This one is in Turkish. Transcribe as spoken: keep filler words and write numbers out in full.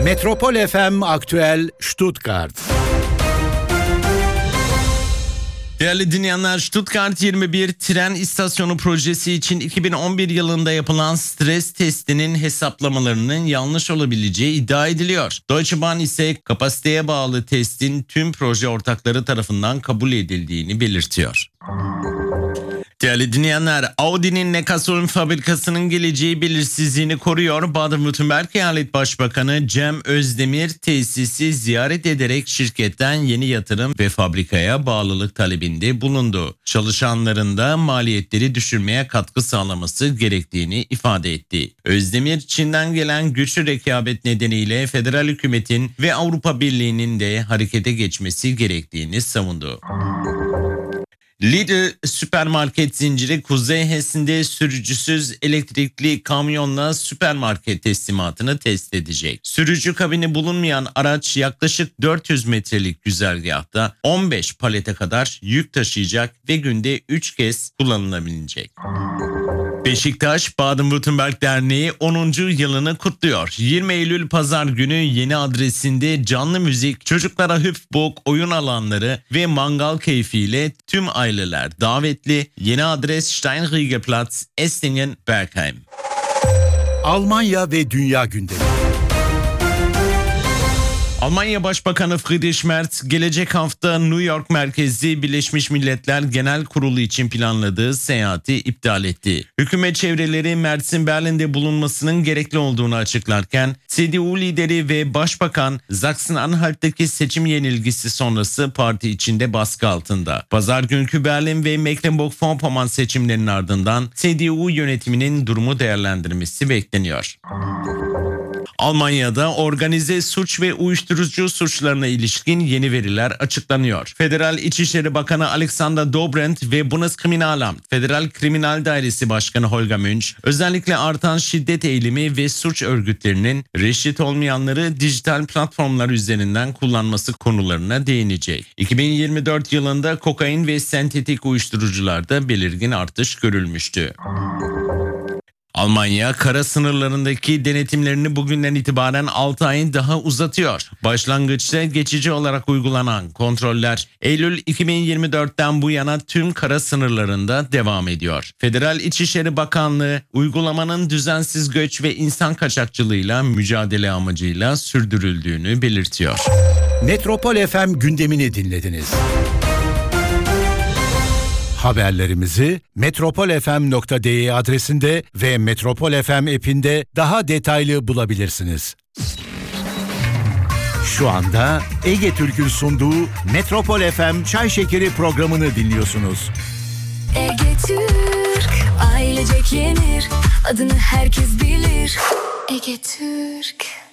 Metropol F M Aktüel Stuttgart. Değerli dinleyenler, Stuttgart yirmi bir tren istasyonu projesi için iki bin on bir yılında yapılan stres testinin hesaplamalarının yanlış olabileceği iddia ediliyor. Deutsche Bahn ise kapasiteye bağlı testin tüm proje ortakları tarafından kabul edildiğini belirtiyor. Değerli dinleyenler, Audi'nin Neckarsulm fabrikasının geleceği belirsizliğini koruyor. Baden-Württemberg Eyalet Başbakanı Cem Özdemir tesisi ziyaret ederek şirketten yeni yatırım ve fabrikaya bağlılık talebinde bulundu. Çalışanların da maliyetleri düşürmeye katkı sağlaması gerektiğini ifade etti. Özdemir, Çin'den gelen güçlü rekabet nedeniyle federal hükümetin ve Avrupa Birliği'nin de harekete geçmesi gerektiğini savundu. Lidl süpermarket zinciri Kuzey Hessen'de sürücüsüz elektrikli kamyonla süpermarket teslimatını test edecek. Sürücü kabini bulunmayan araç yaklaşık dört yüz metrelik güzergahta on beş palete kadar yük taşıyacak ve günde üç kez kullanılabilecek. Beşiktaş Baden-Württemberg Derneği onuncu yılını kutluyor. yirmi Eylül Pazar günü yeni adresinde canlı müzik, çocuklara hüpfburg oyun alanları ve mangal keyfiyle tüm aileler davetli. Yeni adres Steinriegerplatz, Esslingen, Bergheim. Almanya ve Dünya gündemi. Almanya Başbakanı Friedrich Merz gelecek hafta New York merkezli Birleşmiş Milletler Genel Kurulu için planladığı seyahati iptal etti. Hükümet çevreleri Merz'in Berlin'de bulunmasının gerekli olduğunu açıklarken C D U lideri ve Başbakan Sachsen-Anhalt'taki seçim yenilgisi sonrası parti içinde baskı altında. Pazar günkü Berlin ve Mecklenburg-Vorpommern seçimlerinin ardından C D U yönetiminin durumu değerlendirmesi bekleniyor. Almanya'da organize suç ve uyuşturucu suçlarına ilişkin yeni veriler açıklanıyor. Federal İçişleri Bakanı Alexander Dobrindt ve Bundeskriminalamt, Federal Kriminal Dairesi Başkanı Holger Münch, özellikle artan şiddet eğilimi ve suç örgütlerinin reşit olmayanları dijital platformlar üzerinden kullanması konularına değinecek. iki bin yirmi dört yılında kokain ve sentetik uyuşturucularda belirgin artış görülmüştü. Almanya, kara sınırlarındaki denetimlerini bugünden itibaren altı ay daha uzatıyor. Başlangıçta geçici olarak uygulanan kontroller Eylül iki bin yirmi dörtten bu yana tüm kara sınırlarında devam ediyor. Federal İçişleri Bakanlığı, uygulamanın düzensiz göç ve insan kaçakçılığıyla mücadele amacıyla sürdürüldüğünü belirtiyor. Metropol F M gündemini dinlediniz. Haberlerimizi metropol f m nokta d e adresinde ve Metropol F M app'inde daha detaylı bulabilirsiniz. Şu anda Ege Türk'ün sunduğu Metropol F M Çay Şekeri programını dinliyorsunuz. Ege Türk, ailecek yenir, adını herkes bilir. Ege Türk.